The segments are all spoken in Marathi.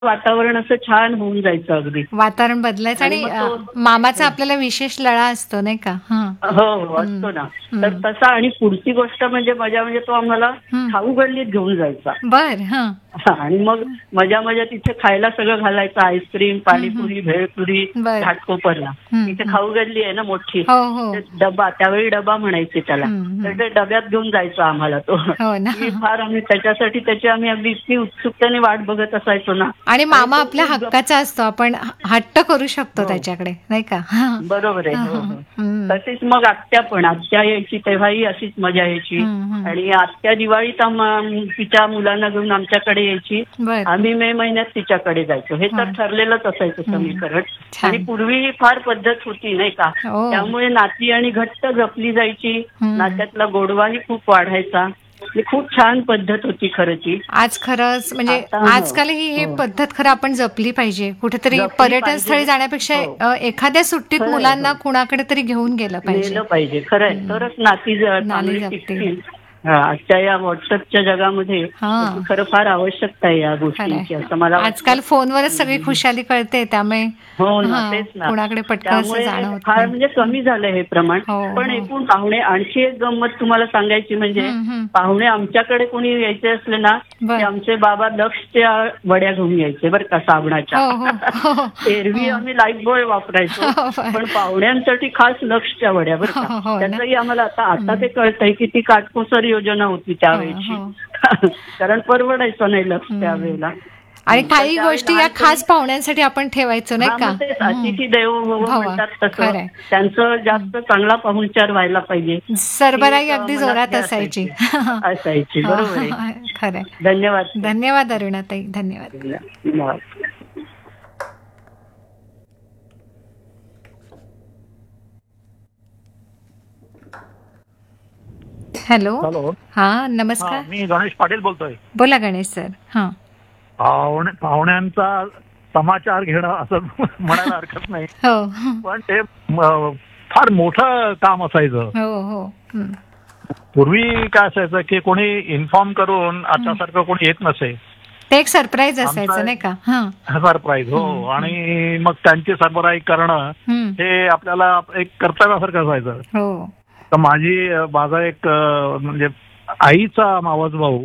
वातावरण असं छान होऊन जायचं अगदी. वातावरण बदलायचं आणि आणि मग तो मामाचा आपल्याला विशेष लळा असतो नाही का? हं. हो, हो, हं. असतो ना. तर हं. तसा आणि पुढची गोष्ट म्हणजे मजा म्हणजे तो आम्हाला हं. खाऊ गल्लीत घेऊन जायचा. बरं. हं. हां, आणि मग मजा मजा तिथे खायला सगळं घालायचं. आईस्क्रीम, हं, हं. पाणीपुरी, भेळपुरी बरं. घाटकोपरला. हं, तिथे हं. खाऊ गल्ली आहे ना मोठी. हो, हो. ते डबा त्यावेळी डबा म्हणायचे त्याला. हं, तर हं. ते डब्यात घेऊन जायचा आम्हाला तो. हो ना. की फार आम्ही त्याच्यासाठी त्याची आम्ही अगदी इतकी उत्सुकतेने वाट बघत असायचो ना. आणि आणि मामा तो आपल्या खूप हक्काचा असतो. आपण हट्ट करू शकतो हो. त्याच्याकडे, नाही का? हं. बरोबर आहे. हो, हं, हो. हं. तशीच मग आत्या पण. आत्या यायची तेव्हाही अशीच मजा यायची. हं, हं. आणि आत्या दिवाळीत तिच्या मुलांना घेऊन आमच्याकडे यायची. बरं. आम्ही मे महिन्यात तिच्याकडे जायचो. हे तर हां. ठरलेलंच असायचं हं. समीकरण. आणि छान. पूर्वी ही फार पद्धत होती नाही का. हो. त्यामुळे नाती आणि घट्ट जपली जायची. हं. नात्यातला गोडवाही खूप वाढायचा. आणि खूप छान पद्धत होती खरं ती. आज खरंच म्हणजे आता हो, आजकालही ही हो. पद्धत खरं आपण जपली पाहिजे. कुठेतरी जपली पर्यटन पाहिजे. स्थळी जाण्यापेक्षा हो. एखाद्या सुट्टीत खरं आहे. मुलांना हो. कुणाकडे तरी घेऊन गेलं पाहिजे. नेलं पाहिजे. खरं आहे. हं. तरच नाती नाती चांगली जपतील. टिकतील. आजच्या या व्हॉट्सअपच्या जगामध्ये त्याची हां. खरं फार आवश्यकता आहे या खरंय. गोष्टींची असं मला वाटतं. आजकाल फोनवरच सगळी हं. खुशाली कळते त्यामुळे हो ना, हां, तेच ना. कुणाकडे पटकन असं त्यामुळे जाणं होत फार नाही. म्हणजे कमी झालं हे प्रमाण. हो, पण हो. एकूण पाहुणे आणखी एक गंमत तुम्हाला सांगायची म्हणजे हं, हं. पाहुणे आमच्याकडे कोणी यायचे असले ना, ते बरं. आमचे बाबा लक्सच्या वड्या घेऊन यायचे बरं का साबणाच्या. हो, हो. हो, हो. एरवी हो. आम्ही लाईफबॉय वापरायचो. हो, बरं. पण पाहुण्यांसाठी खास लक्सच्या वड्या बरं हो, का. हो, हो ना. त्याचंही आम्हाला आता हं. ते कळतंय की ती काटकोसर योजना होती हो, त्यावेळची. हो. कारण परवडायचं नाही लक्स हं. त्यावेळेला. आणि पण काही त्यावेळी गोष्टी या लहानपणी खास पाहुण्यांसाठी आपण ठेवायचो नाही हां, का? मग तेच हं. अतिथी देवो भव भव. म्हणतात तसं. खरंय. त्यांचं हं. जास्त चांगला पाहुणचार व्हायला पाहिजे. ही सरबराई एक अगदी मनात जोरात हे असायची. असायची. असायची. हो, बरोबर आहे. खरंय. धन्यवाद ताई. धन्यवाद अरुणाताई. धन्यवाद. धन्यवाद. हॅलो. हॅलो. हां, हा, नमस्कार. मी गणेश पाटील बोलतोय. बोला गणेश सर. हां. पाहुण्यांचा समाचार घेणं असं म्हणायला हरकत नाही. हो. पण ते फार मोठं काम असायचं. हो, हो. हं. पूर्वी काय असायचं की कोणी इन्फॉर्म करून आतासारखं कोणी येत नसे. ते एक सरप्राईज आमचा असायचं नाही का? हां. सरप्राईज. हो. हं, आणि मग त्यांची सरबराई करणं हं. हे आपल्याला एक कर्तव्यासारखं असायचं. हो. तर माझा एक म्हणजे आईचा मावस भाऊ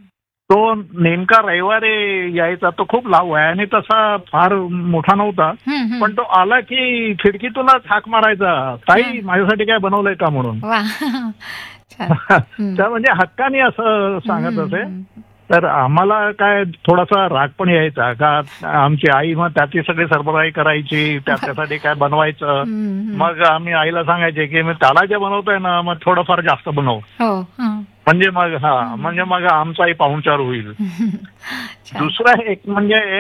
तो नेमका रविवारी यायचा. तो खूप वयाने तसा फार मोठा नव्हता. हं, हं. पण तो आला की खिडकीतूनच हाक मारायचा, ताई माझ्यासाठी काय बनवलंय का म्हणून. वाह! छान. हं. तर म्हणजे हक्काने असं सांगत हं, असे. हं. तर आम्हाला काय थोडासा राग पण यायचा का आमची आई मग त्याची सगळी सरबराई करायची, त्याच्यासाठी काय बनवायचं. हं, हं. मग आम्ही आईला सांगायचे की मी त्याला जे बनवतोय ना मग थोडंफार जास्त बनव. हो. हं. म्हणजे मग आमचाही पाहुणचार होईल. छान. दुसरं एक म्हणजे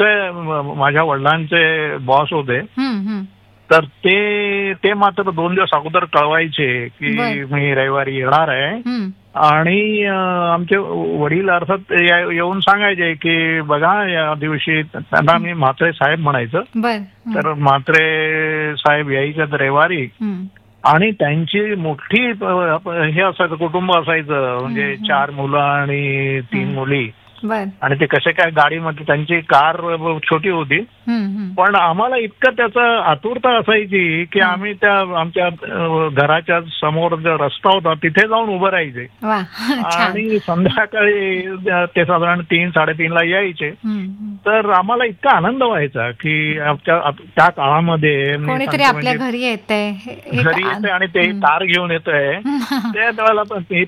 माझ्या वडिलांचे बॉस होते. हं, हं. तर ते मात्र 2 दिवस अगोदर कळवायचे की बरं. मी रविवारी येणार आहे. हं. आणि आमचे वडील अर्थात येऊन सांगायचे की बघा या दिवशी त्यांना मी म्हात्रे साहेब म्हणायचं. बरं. तर म्हात्रे साहेब यायचे रविवारी. हं. आणि त्यांची मोठी हे असायचं कुटुंब असायचं. म्हणजे 4 मुलं आणि 3 मुली. बरं. आणि ते कसे काय गाडीमध्ये त्यांची कार छोटी होती. हं, हं. पण आम्हाला इतकं त्याचं आतुरता असायची की आम्ही त्या आमच्या घराच्या समोर जो रस्ता होता तिथे जाऊन उभं राहायचे. वाह! छान. आणि संध्याकाळी ते साधारण 3-3:30ला यायचे. हं, हं. तर आम्हाला इतका आनंद व्हायचा की त्या काळामध्ये मी कोणीतरी सांगतो आपल्या म्हणजे घरी येतंय. घरी येते आणि ते कार घेऊन येतंय. त्यावेळेला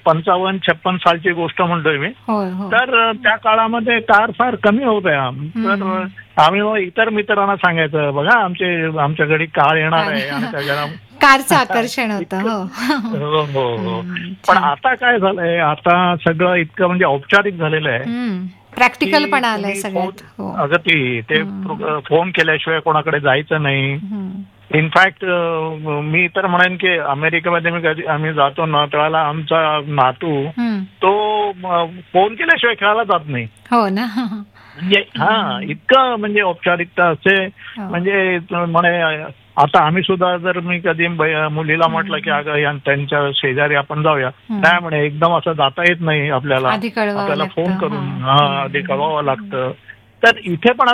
55-56 सालची गोष्ट म्हणतोय मी. होय, हो. तर त्या काळामध्ये कार फार कमी होत्या. तर आम्ही मग इतर मित्रांना सांगायचं बघा आमच्या घरी कार येणार आहे आणि त्याच्या कारचं आकर्षण होतं. हो. हो, हो, हो. हं. पण छान. आता काय झालंय, आता सगळं इतकं म्हणजे औपचारिक झालेलं आहे. हं. प्रॅक्टिकल पण आलंय की सगळ्यात. हो. अगदी ते फोन केल्याशिवाय कोणाकडे जायचं नाही. हं. इनफॅक्ट मी तर म्हणेन की अमेरिकेमध्ये आम्ही जातो ना त्यावेळेला आमचा नातू हं. तो फोन केल्याशिवाय खेळायला जात नाही. हो ना. म्हणजे इतकं म्हणजे औपचारिकता असते. हो. म्हणजे म्हणे आता आम्ही सुद्धा जर मी कधी मुलीला म्हटलं की अगं त्यांच्या शेजारी आपण जाऊया, काय म्हणे एकदम असं जाता येत नाही आपल्याला आधी कळवावं फोन लागतं. करून हां. आधी कळवावं लागतं. तर इथे पण